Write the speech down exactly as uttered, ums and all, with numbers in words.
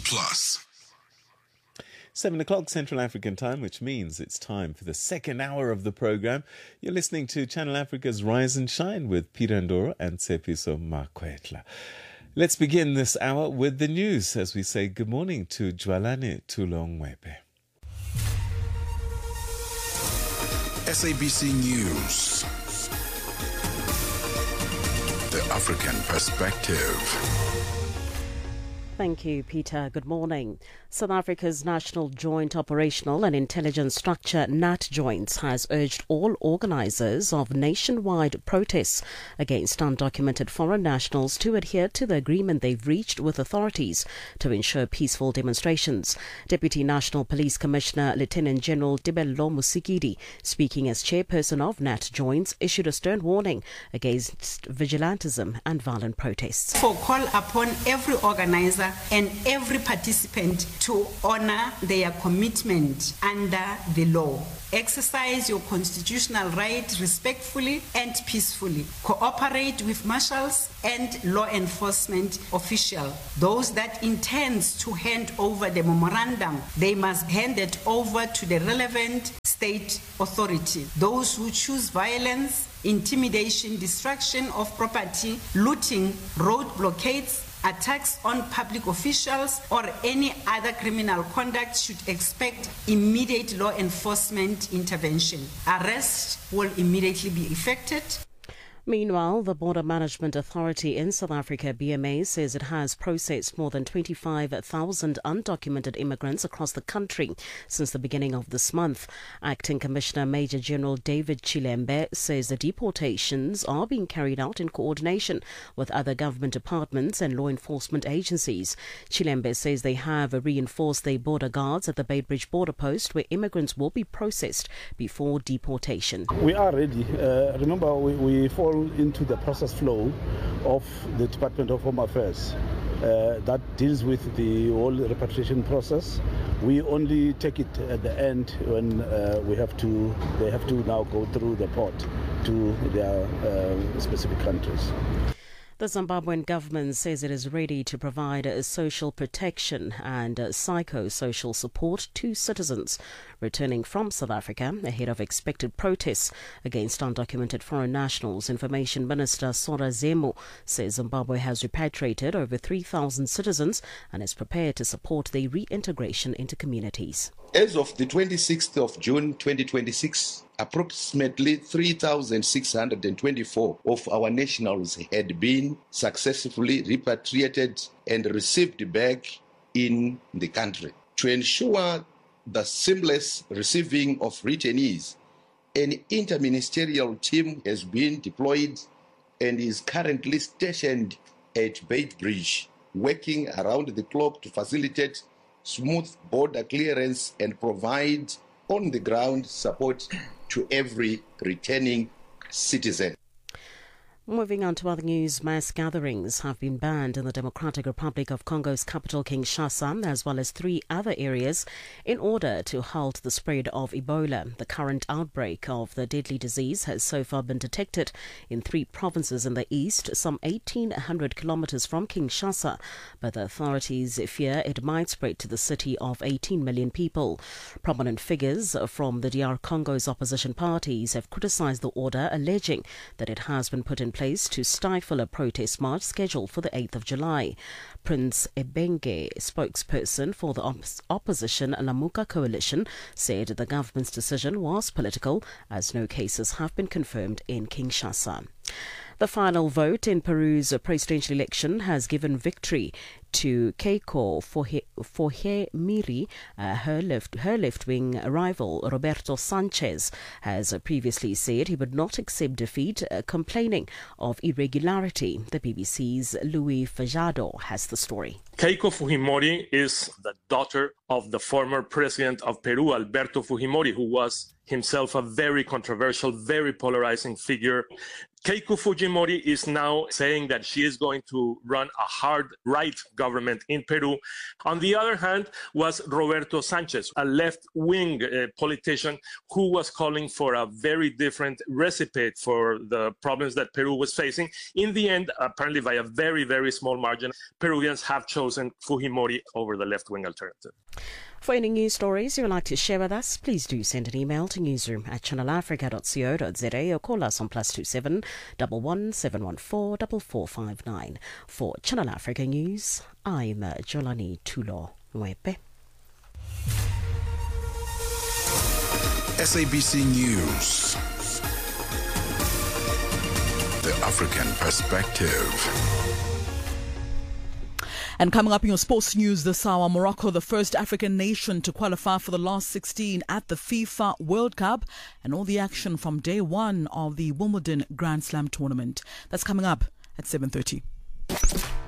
Plus. Seven o'clock Central African time, which means it's time for the second hour of the program. You're listening to Channel Africa's Rise and Shine with Peter Ndoro and Tshepiso Makwetla. Let's begin this hour with the news as we say good morning to Jwalane Tulongwepe. S A B C News. The African Perspective. Thank you, Peter. Good morning. South Africa's National Joint Operational and Intelligence Structure, NATJOINTS, has urged all organisers of nationwide protests against undocumented foreign nationals to adhere to the agreement they've reached with authorities to ensure peaceful demonstrations. Deputy National Police Commissioner Lieutenant General Tebello Musikidi, speaking as chairperson of NATJOINTS, issued a stern warning against vigilantism and violent protests. For call upon every organiser and every participant to honour their commitment under the law. Exercise your constitutional right respectfully and peacefully. Cooperate with marshals and law enforcement officials. Those that intend to hand over the memorandum, they must hand it over to the relevant state authority. Those who choose violence, intimidation, destruction of property, looting, road blockades, attacks on public officials or any other criminal conduct should expect immediate law enforcement intervention. Arrest will immediately be effected. Meanwhile, the Border Management Authority in South Africa, B M A, says it has processed more than twenty-five thousand undocumented immigrants across the country since the beginning of this month. Acting Commissioner Major General David Chilembe says the deportations are being carried out in coordination with other government departments and law enforcement agencies. Chilembe says they have reinforced their border guards at the Beitbridge border post, where immigrants will be processed before deportation. We are ready. Uh, remember, we, we fall into the process flow of the Department of Home Affairs uh, that deals with the whole repatriation process. We only take it at the end when uh, we have to. They have to now go through the port to their uh, specific countries. The Zimbabwean government says it is ready to provide a social protection and psychosocial support to citizens returning from South Africa ahead of expected protests against undocumented foreign nationals. Information Minister Sora Zemu says Zimbabwe has repatriated over three thousand citizens and is prepared to support their reintegration into communities. As of the twenty-sixth of June twenty twenty-six, approximately three thousand six hundred twenty-four of our nationals had been successfully repatriated and received back in the country. To ensure the seamless receiving of returnees, an interministerial team has been deployed and is currently stationed at Beitbridge, working around the clock to facilitate smooth border clearance and provide on-the-ground support to every returning citizen. Moving on to other news, mass gatherings have been banned in the Democratic Republic of Congo's capital Kinshasa, as well as three other areas, in order to halt the spread of Ebola. The current outbreak of the deadly disease has so far been detected in three provinces in the east, some eighteen hundred kilometers from Kinshasa, but the authorities fear it might spread to the city of eighteen million people. Prominent figures from the D R Congo's opposition parties have criticized the order, alleging that it has been put in place to stifle a protest march scheduled for the eighth of July. Prince Ebenge, spokesperson for the op- opposition Lamuka coalition, said the government's decision was political, as no cases have been confirmed in Kinshasa. The final vote in Peru's presidential election has given victory to Keiko Fujimori. Uh, her left her left-wing rival Roberto Sanchez has previously said he would not accept defeat, uh, complaining of irregularity. The B B C's Louis Fajado has the story. Keiko Fujimori is the daughter of the former president of Peru, Alberto Fujimori, who was himself a very controversial, very polarizing figure. Keiko Fujimori is now saying that she is going to run a hard right government in Peru. On the other hand, was Roberto Sanchez, a left-wing uh, politician who was calling for a very different recipe for the problems that Peru was facing. In the end, apparently by a very, very small margin, Peruvians have chosen Fujimori over the left-wing alternative. For any news stories you would like to share with us, please do send an email to newsroom at channel africa dot co dot za or call us on plus two seven one one seven one four four four five nine. For Channel Africa News, I'm Jolani Tulo Mwepe. S A B C News. The African Perspective. And coming up in your sports news this hour, Morocco, the first African nation to qualify for the last sixteen at the FIFA World Cup, and all the action from day one of the Wimbledon Grand Slam tournament. That's coming up at seven thirty.